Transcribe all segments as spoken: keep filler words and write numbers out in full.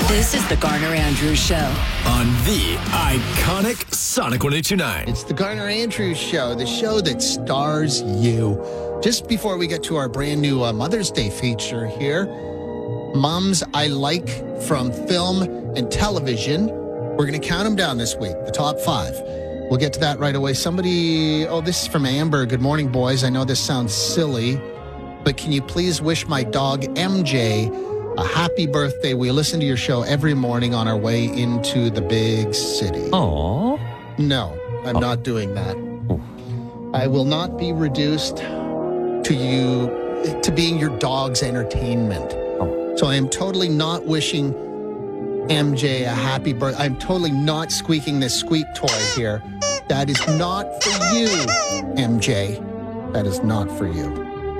This is the Garner Andrews Show on the iconic Sonic one eight two nine. It's the Garner Andrews Show, the show that stars you. Just before we get to our brand new uh, Mother's Day feature here, Moms I Like from Film and Television. We're going to count them down this week, the top five. We'll get to that right away. Somebody, oh, this is from Amber. Good morning, boys. I know this sounds silly, but can you please wish my dog M J a happy birthday? We listen to your show every morning on our way into the big city. Aww. No, I'm oh. not doing that. I will not be reduced to you, to being your dog's entertainment. Oh. So I am totally not wishing M J a happy birthday. I'm totally not squeaking this squeak toy here. That is not for you, M J. That is not for you.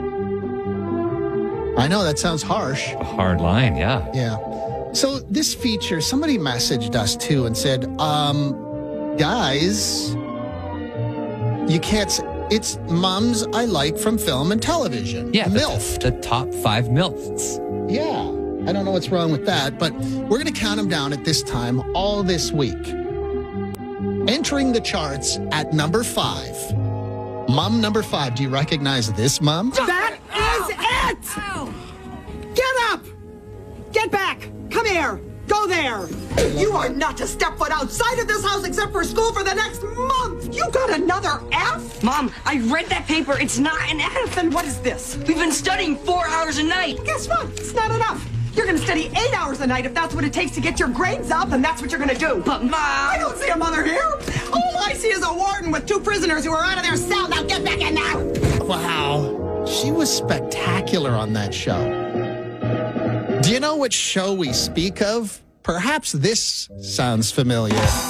I know that sounds harsh. A hard line, yeah. Yeah. So this feature, somebody messaged us too and said, um, guys, you can't say, it's Moms I Like from Film and Television. Yeah. MILFed. The, the top five MILFs. Yeah. I don't know what's wrong with that, but we're going to count them down at this time all this week. Entering the charts at number five. Mom number five. Do you recognize this, Mom? That is it! Get up! Get back! Come here! Go there! You are not to step foot outside of this house except for school for the next month! You got another F? Mom, I read that paper. It's not an F. Then what is this? We've been studying four hours a night. Guess what? It's not enough. You're going to study eight hours a night if that's what it takes to get your grades up, and that's what you're going to do. But, Mom... I don't see a mother here. All I see is a warden with two prisoners who are out of their cell. Now get back in now. Wow. She was spectacular on that show. Do you know which show we speak of? Perhaps this sounds familiar.